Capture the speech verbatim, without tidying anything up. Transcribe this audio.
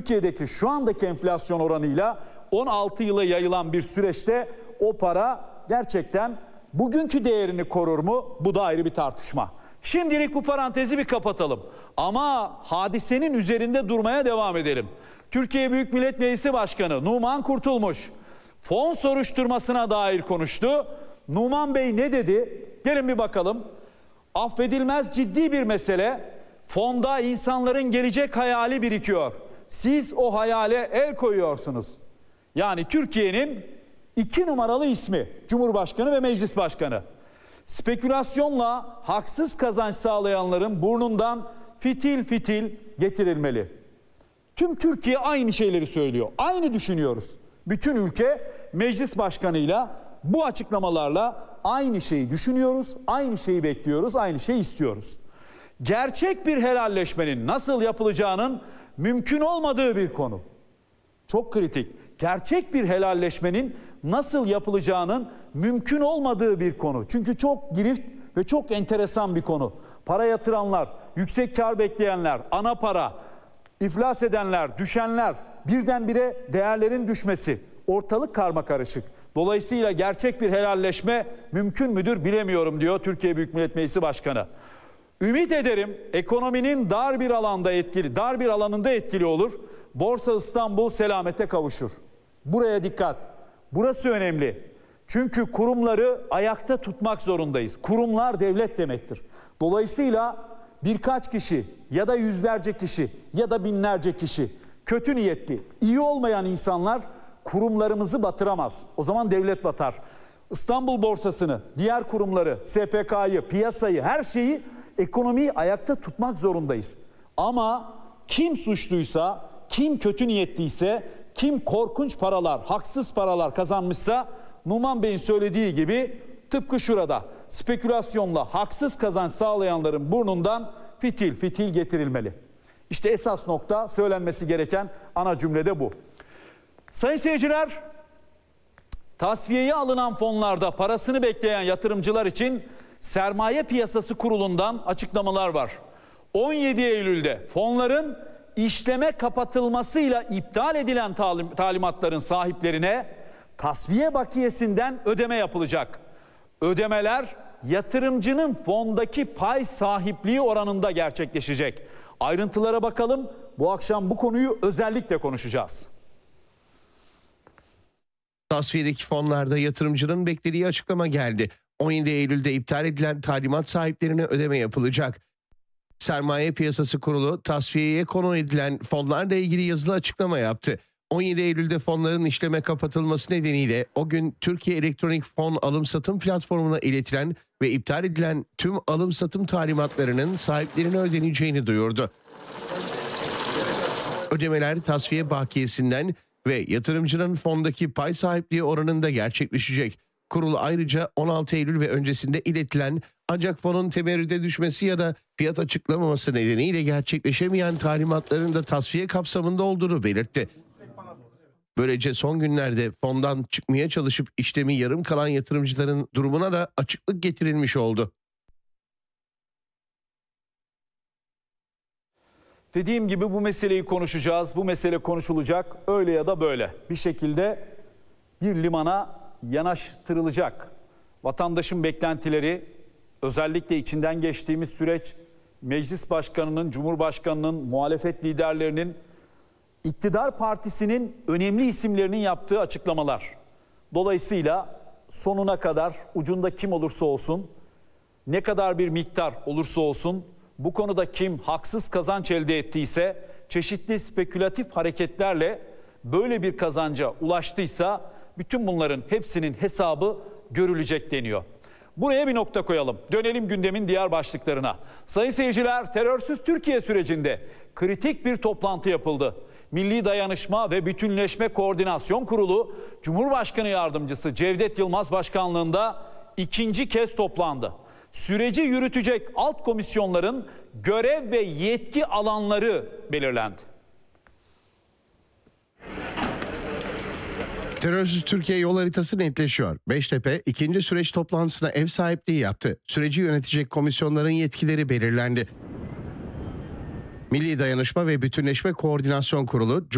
Türkiye'deki şu andaki enflasyon oranıyla on altı yıla yayılan bir süreçte o para gerçekten bugünkü değerini korur mu? Bu da ayrı bir tartışma. Şimdilik bu parantezi bir kapatalım. Ama hadisenin üzerinde durmaya devam edelim. Türkiye Büyük Millet Meclisi Başkanı Numan Kurtulmuş fon soruşturmasına dair konuştu. Numan Bey ne dedi? Gelin bir bakalım. Affedilmez ciddi bir mesele. Fonda insanların gelecek hayali birikiyor. Siz o hayale el koyuyorsunuz. Yani Türkiye'nin iki numaralı ismi Cumhurbaşkanı ve Meclis Başkanı. Spekülasyonla haksız kazanç sağlayanların burnundan fitil fitil getirilmeli. Tüm Türkiye aynı şeyleri söylüyor. Aynı düşünüyoruz. Bütün ülke Meclis Başkanı'yla bu açıklamalarla aynı şeyi düşünüyoruz, aynı şeyi bekliyoruz, aynı şeyi istiyoruz. Gerçek bir helalleşmenin nasıl yapılacağının mümkün olmadığı bir konu. Çok kritik. Gerçek bir helalleşmenin nasıl yapılacağının mümkün olmadığı bir konu. Çünkü çok girift ve çok enteresan bir konu. Para yatıranlar, yüksek kar bekleyenler, ana para, iflas edenler, düşenler, birdenbire değerlerin düşmesi, ortalık karmakarışık. Dolayısıyla gerçek bir helalleşme mümkün müdür bilemiyorum diyor Türkiye Büyük Millet Meclisi Başkanı. Ümit ederim ekonominin dar bir alanda etkili, dar bir alanında etkili olur. Borsa İstanbul selamete kavuşur. Buraya dikkat. Burası önemli. Çünkü kurumları ayakta tutmak zorundayız. Kurumlar devlet demektir. Dolayısıyla birkaç kişi ya da yüzlerce kişi ya da binlerce kişi kötü niyetli, iyi olmayan insanlar kurumlarımızı batıramaz. O zaman devlet batar. İstanbul borsasını, diğer kurumları, S P K'yı, piyasayı, her şeyi, ekonomiyi ayakta tutmak zorundayız. Ama kim suçluysa, kim kötü niyetliyse, kim korkunç paralar, haksız paralar kazanmışsa Numan Bey'in söylediği gibi tıpkı şurada spekülasyonla haksız kazanç sağlayanların burnundan fitil fitil getirilmeli. İşte esas nokta, söylenmesi gereken ana cümlede bu. Sayın seyirciler, tasfiyeye alınan fonlarda parasını bekleyen yatırımcılar için Sermaye Piyasası Kurulu'ndan açıklamalar var. on yedi Eylül'de fonların işleme kapatılmasıyla iptal edilen talim, talimatların sahiplerine tasfiye bakiyesinden ödeme yapılacak. Ödemeler yatırımcının fondaki pay sahipliği oranında gerçekleşecek. Ayrıntılara bakalım. Bu akşam bu konuyu özellikle konuşacağız. Tasfiyedeki fonlarda yatırımcının beklediği açıklama geldi. on yedi Eylül'de iptal edilen talimat sahiplerine ödeme yapılacak. Sermaye Piyasası Kurulu tasfiyeye konu edilen fonlarla ilgili yazılı açıklama yaptı. on yedi Eylül'de fonların işleme kapatılması nedeniyle o gün Türkiye Elektronik Fon Alım Satım Platformu'na iletilen ve iptal edilen tüm alım satım talimatlarının sahiplerine ödeneceğini duyurdu. Ödemeler tasfiye bakiyesinden ve yatırımcının fondaki pay sahipliği oranında gerçekleşecek. Kurul ayrıca on altı Eylül ve öncesinde iletilen ancak fonun temerrüde düşmesi ya da fiyat açıklamaması nedeniyle gerçekleşemeyen talimatların da tasfiye kapsamında olduğunu belirtti. Böylece son günlerde fondan çıkmaya çalışıp işlemi yarım kalan yatırımcıların durumuna da açıklık getirilmiş oldu. Dediğim gibi bu meseleyi konuşacağız. Bu mesele konuşulacak öyle ya da böyle. Bir şekilde bir limana yanaştırılacak. Vatandaşın beklentileri, özellikle içinden geçtiğimiz süreç, Meclis Başkanı'nın, Cumhurbaşkanı'nın, muhalefet liderlerinin, iktidar partisinin önemli isimlerinin yaptığı açıklamalar. Dolayısıyla sonuna kadar ucunda kim olursa olsun, ne kadar bir miktar olursa olsun, bu konuda kim haksız kazanç elde ettiyse, çeşitli spekülatif hareketlerle böyle bir kazanca ulaştıysa bütün bunların hepsinin hesabı görülecek deniyor. Buraya bir nokta koyalım. Dönelim gündemin diğer başlıklarına. Sayın seyirciler, terörsüz Türkiye sürecinde kritik bir toplantı yapıldı. Milli Dayanışma ve Bütünleşme Koordinasyon Kurulu, Cumhurbaşkanı Yardımcısı Cevdet Yılmaz başkanlığında ikinci kez toplandı. Süreci yürütecek alt komisyonların görev ve yetki alanları belirlendi. Terörsüz Türkiye yol haritası netleşiyor. Beştepe ikinci süreç toplantısına ev sahipliği yaptı. Süreci yönetecek komisyonların yetkileri belirlendi. Milli Dayanışma ve Bütünleşme Koordinasyon Kurulu